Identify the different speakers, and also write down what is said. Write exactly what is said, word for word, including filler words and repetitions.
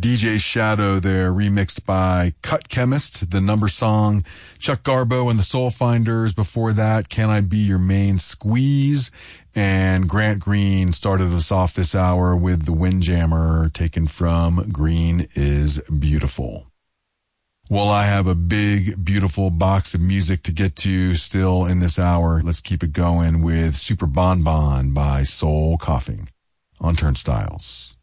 Speaker 1: D J Shadow there, remixed by Cut Chemist, the number song. Chuck Garbo and the Soul Finders. Before that, Can I Be Your Main Squeeze? And Grant Green started us off this hour with The Windjammer, taken from Green is Beautiful. Well, I have a big, beautiful box of music to get to still in this hour. Let's keep it going with Super Bon Bon by Soul Coughing on Turnstiles.